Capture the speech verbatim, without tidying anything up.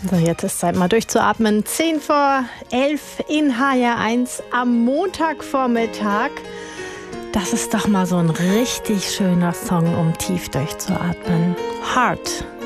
So, jetzt ist Zeit mal durchzuatmen. zehn vor elf in H R eins am Montagvormittag. Das ist doch mal so ein richtig schöner Song, um tief durchzuatmen. Heart